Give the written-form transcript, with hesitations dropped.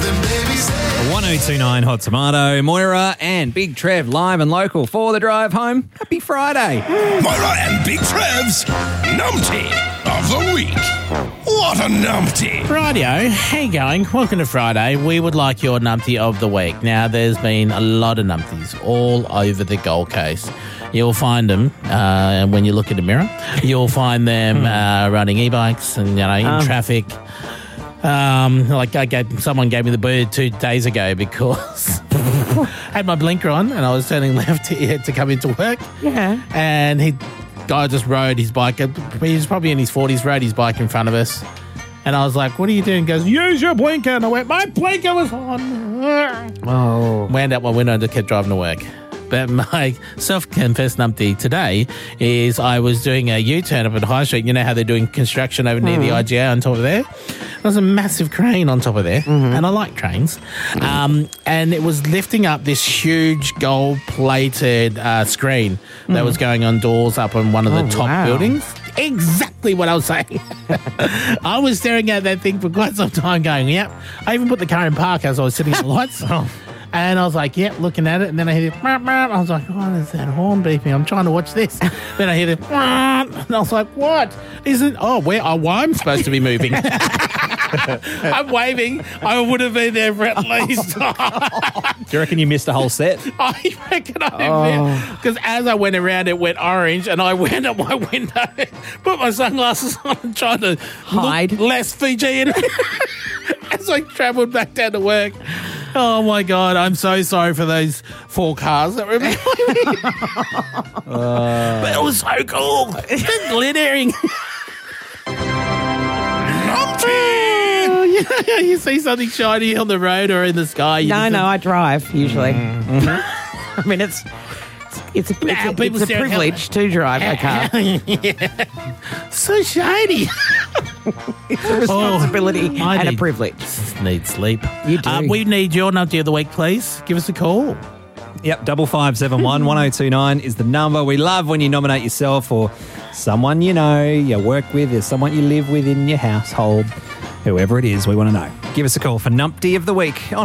then baby say 1029 Hot Tomato, Moira and Big Trev live and local for the drive home. Happy Friday. Moira and Big Trev's Numpty of the Week. What a numpty. Rightio, how you going? Welcome to Friday. We would like your numpty of the week. Now, there's been a lot of numpties all over the Gold Coast. You'll find them when you look in the mirror. You'll find them riding e-bikes and, in traffic. Someone gave me the bird 2 days ago because I had my blinker on and I was turning left to come into work. Yeah. And guy just rode his bike. He was probably in his 40s, rode his bike in front of us. And I was like, what are you doing? He goes, use your blinker. And I went, my blinker was on. Oh. Wound out my window and just kept driving to work. But my self-confessed numpty today is I was doing a U-turn up at High Street. You know how they're doing construction over near the IGA on top of there? There's a massive crane on top of there, and I like cranes. And it was lifting up this huge gold-plated screen that was going on doors up on one of the top buildings. Exactly what I was saying. I was staring at that thing for quite some time going, yep. I even put the car in park as I was sitting at the lights. And I was like, yep, looking at it. And then I hear it. I was like, oh, there's that horn beeping. I'm trying to watch this. Then I hear it. And I was like, what? I'm supposed to be moving. I'm waving. I would have been there for at least. Do you reckon you missed a whole set? I reckon I did. Because as I went around, it went orange, and I went up my window, put my sunglasses on, and tried to hide look less Fijian as I travelled back down to work. Oh, my God. I'm so sorry for those 4 cars that were behind me. But it was so cool. Just glittering. You see something shiny on the road or in the sky. No, I drive usually. I mean, it's a privilege to drive a car. Yeah. So shiny. It's a responsibility and a privilege. Need sleep. You do. We need your numpty of the week, please. Give us a call. Yep, 5571 1029 is the number. We love when you nominate yourself or someone you know, you work with, or someone you live with in your household. Whoever it is, we want to know. Give us a call for Numpty of the Week on